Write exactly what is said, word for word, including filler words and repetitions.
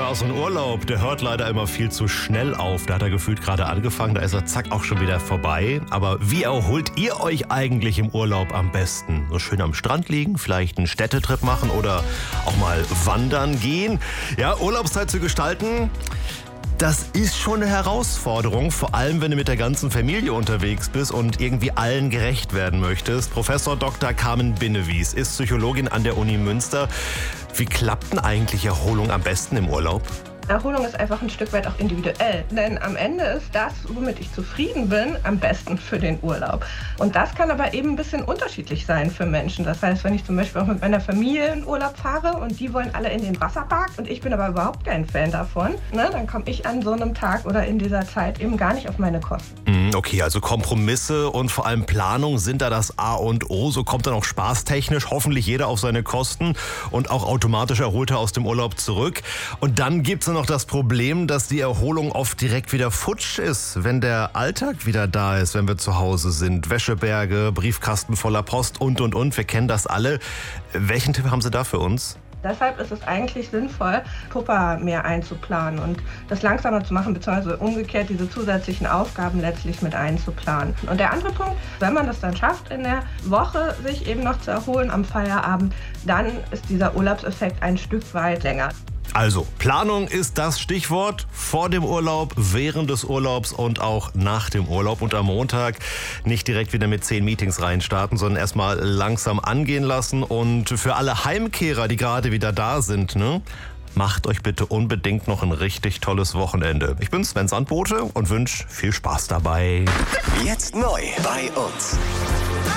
war so ein Urlaub, der hört leider immer viel zu schnell auf. Da hat er gefühlt gerade angefangen, da ist er zack auch schon wieder vorbei. Aber wie erholt ihr euch eigentlich im Urlaub am besten? So schön am Strand liegen, vielleicht einen Städtetrip machen oder auch mal wandern gehen? Ja, Urlaubszeit zu gestalten, das ist schon eine Herausforderung, vor allem wenn du mit der ganzen Familie unterwegs bist und irgendwie allen gerecht werden möchtest. Professor Doktor Carmen Binnewies ist Psychologin an der Uni Münster. Wie klappt denn eigentlich Erholung am besten im Urlaub? Erholung ist einfach ein Stück weit auch individuell, denn am Ende ist das, womit ich zufrieden bin, am besten für den Urlaub. Und das kann aber eben ein bisschen unterschiedlich sein für Menschen. Das heißt, wenn ich zum Beispiel auch mit meiner Familie in Urlaub fahre und die wollen alle in den Wasserpark und ich bin aber überhaupt kein Fan davon, ne, dann komme ich an so einem Tag oder in dieser Zeit eben gar nicht auf meine Kosten. Okay, also Kompromisse und vor allem Planung sind da das A und O. So kommt dann auch spaßtechnisch hoffentlich jeder auf seine Kosten und auch automatisch erholt er aus dem Urlaub zurück. Und dann gibt es noch das Problem, dass die Erholung oft direkt wieder futsch ist, wenn der Alltag wieder da ist, wenn wir zu Hause sind. Wäscheberge, Briefkasten voller Post und, und, und. Wir kennen das alle. Welchen Tipp haben Sie da für uns? Deshalb ist es eigentlich sinnvoll, Puffer mehr einzuplanen und das langsamer zu machen, beziehungsweise umgekehrt diese zusätzlichen Aufgaben letztlich mit einzuplanen. Und der andere Punkt, wenn man das dann schafft, in der Woche sich eben noch zu erholen am Feierabend, dann ist dieser Urlaubseffekt ein Stück weit länger. Also, Planung ist das Stichwort. Vor dem Urlaub, während des Urlaubs und auch nach dem Urlaub. Und am Montag nicht direkt wieder mit zehn Meetings reinstarten, sondern erstmal langsam angehen lassen. Und für alle Heimkehrer, die gerade wieder da sind, ne, macht euch bitte unbedingt noch ein richtig tolles Wochenende. Ich bin Sven Sandbote und wünsche viel Spaß dabei. Jetzt neu bei uns.